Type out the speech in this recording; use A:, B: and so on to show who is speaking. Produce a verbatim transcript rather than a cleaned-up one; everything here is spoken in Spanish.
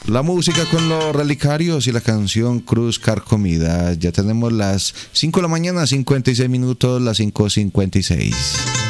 A: La música con los relicarios y la canción Cruz Carcomida. Ya tenemos las cinco de la mañana, cincuenta y seis minutos, las cinco cincuenta y seis.